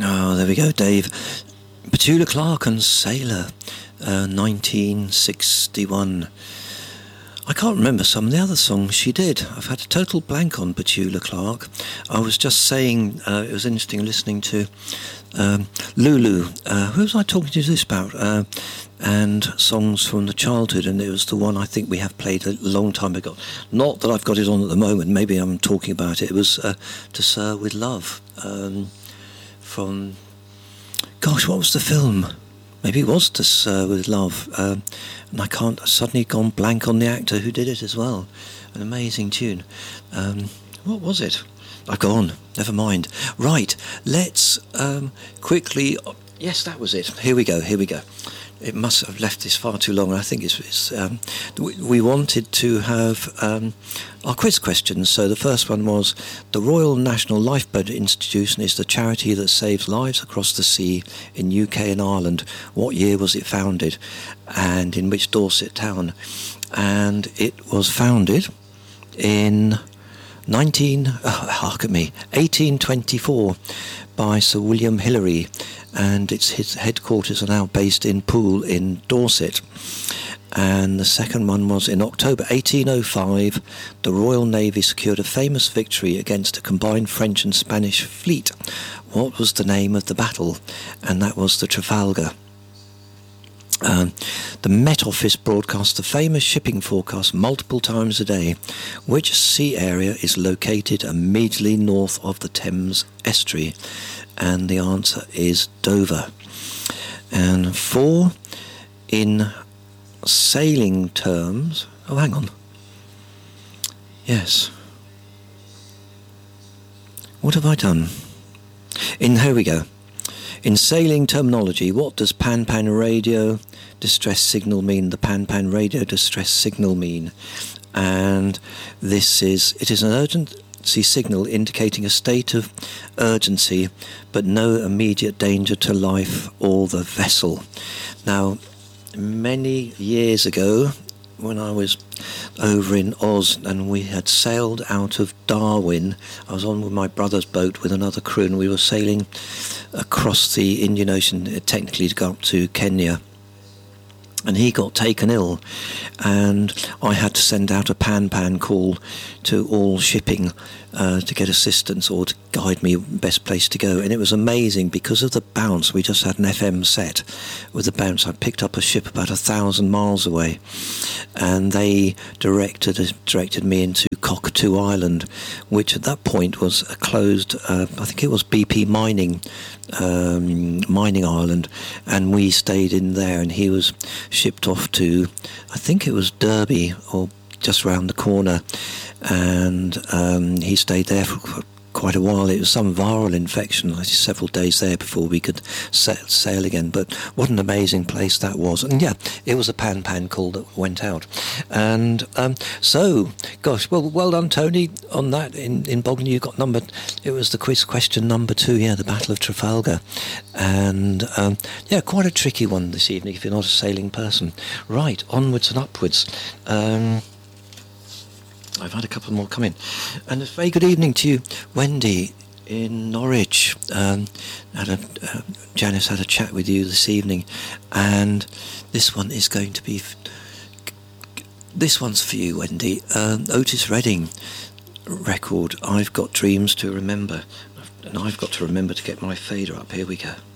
Oh, there we go, Dave. Petula Clark and Sailor, 1961. I can't remember some of the other songs she did. I've had a total blank on Petula Clark. I was just saying it was interesting listening to Lulu. Who was I talking to this about? And songs from the childhood, and it was the one I think we have played a long time ago. Not that I've got it on at the moment, maybe I'm talking about it. It was To Sir With Love, from... Gosh, what was the film? Maybe it was To Sir With Love, and I've suddenly gone blank on the actor who did it as well. An amazing tune. What was it? I've gone, never mind. Right, let's quickly... Yes, that was it. Here we go. It must have left this far too long. I think we wanted to have our quiz questions. So the first one was, the Royal National Lifeboat Institution is the charity that saves lives across the sea in UK and Ireland. What year was it founded, and in which Dorset town? And it was founded in 1824 by Sir William Hillary, and its headquarters are now based in Poole in Dorset. And the second one was, in October 1805, the Royal Navy secured a famous victory against a combined French and Spanish fleet. What was the name of the battle? And that was the Trafalgar. The Met Office broadcasts the famous shipping forecast multiple times a day. Which sea area is located immediately north of the Thames estuary? And the answer is Dover. And 4, in sailing terms... Oh, hang on. Yes. What have I done? Here we go. In sailing terminology, what does pan-pan radio distress signal mean? The pan-pan radio distress signal mean? And it is an urgency signal indicating a state of urgency, but no immediate danger to life or the vessel. Now, many years ago, when I was over in Oz and we had sailed out of Darwin, I was on with my brother's boat with another crew, and we were sailing across the Indian Ocean, technically to go up to Kenya. And he got taken ill, and I had to send out a pan-pan call to all shipping to get assistance or to guide me best place to go. And it was amazing because of the bounce. We just had an FM set. With the bounce, I picked up a ship about 1,000 miles away, and they directed me into Cockatoo Island, which at that point was a closed, I think it was BP mining island, and we stayed in there, and he was shipped off to, I think it was Derby or just round the corner, and he stayed there for quite a while. It was some viral infection, several days there before we could sail again. But what an amazing place that was. And yeah, it was a pan-pan call that went out. And so, gosh, well done, Tony, on that. In Bognor, you got it was the quiz question number 2, the Battle of Trafalgar. And quite a tricky one this evening if you're not a sailing person. Right, onwards and upwards. I've had a couple more come in. And a very good evening to you, Wendy, in Norwich. Janice had a chat with you this evening, and this one is going to be... This one's for you, Wendy. Otis Redding record, I've Got Dreams to Remember. And I've got to remember to get my fader up. Here we go.